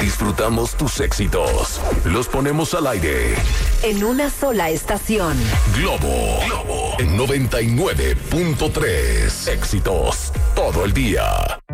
Disfrutamos tus éxitos. Los ponemos al aire. En una sola estación. Globo en 99.3. Éxitos todo el día.